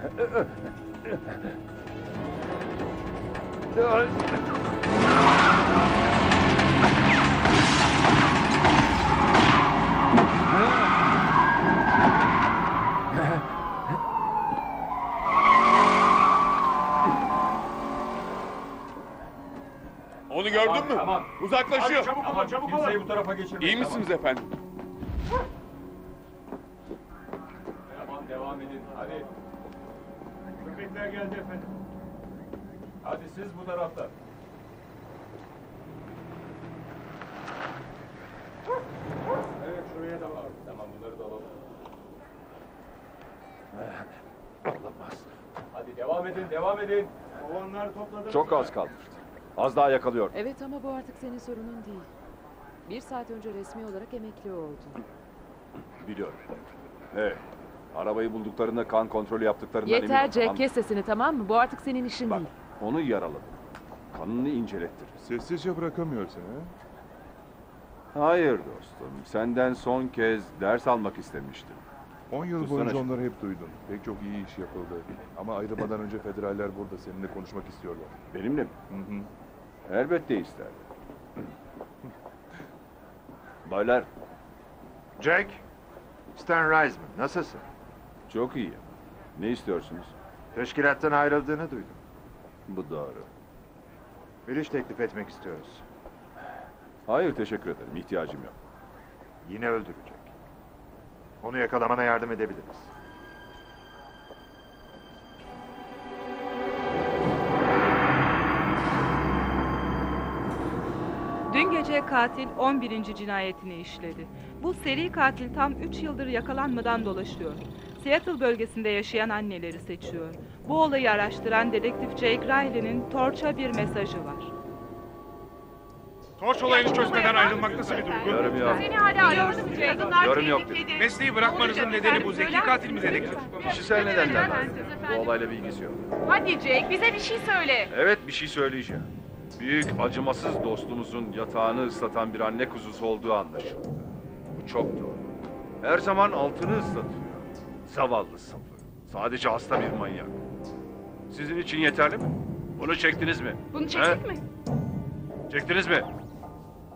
Onu gördün mü? Tamam. Uzaklaşıyor. Çabuk olun, çabuk olun. Kimseyi bu tarafa geçirmeyin. İyi misiniz efendim? Tamam, devam edin. Hadi. Köpekler geldi efendim. Hadi siz bu tarafta. Evet, şuraya da var. Tamam, bunları da alalım. Olamaz. Hadi devam edin, devam edin. Kovanları topladım. Çok az kalmıştı. Az daha yakalıyor. Evet ama bu artık senin sorunun değil. 1 saat önce resmi olarak emekli oldun. Biliyorum. Hey, arabayı bulduklarında kan kontrolü yaptıklarından eminim. Yeter Jack, Tamam. kes sesini, tamam mı? Bu artık senin işin Bak, değil. onu yaraladım. Kanını incelettir. Sessizce bırakamıyorsun ha? Hayır dostum. Senden son kez ders almak istemiştim. 10 yıl Sussana boyunca şimdi. onları hep duydun. Pek çok iyi iş yapıldı. Ama ayrılmadan önce federaller burada seninle konuşmak istiyorlar. Benimle mi? Hı hı. Elbette isterdim. Baylar, Jack, Stan Reisman, nasılsın? çok iyi. Ne istiyorsunuz? Teşkilattan ayrıldığını duydum. Bu doğru. Bir iş teklif etmek istiyoruz. Hayır, teşekkür ederim. İhtiyacım yok. Yine öldürecek. Onu yakalamana yardım edebiliriz. Dün gece katil 11. cinayetini işledi. Bu seri katil tam 3 yıldır yakalanmadan dolaşıyor. Seattle bölgesinde yaşayan anneleri seçiyor. Bu olayı araştıran dedektif Jake Riley'nin Torch'a bir mesajı var. Torç olayını çözmeden ayrılmak nasıl bir duygu? Yorum yok. Seni hala arıyorsun kadınlar Yorum yok tehlikeli. Mesleği bırakmanızın nedeni bu zeki katil mi dedektif? Kişisel nedenler var. Bu olayla bir ilgisi yok. Hadi Jake bize bir şey söyle. Evet, bir şey söyleyeceğim. Büyük, acımasız dostumuzun yatağını ıslatan bir anne kuzusu olduğu anlaşıldı. Bu çok doğru. Her zaman altını ıslatıyor. Zavallı sapı. Sadece hasta bir manyak. Sizin için yeterli mi? Bunu çektiniz mi? Bunu çekecek He? mi? Çektiniz mi?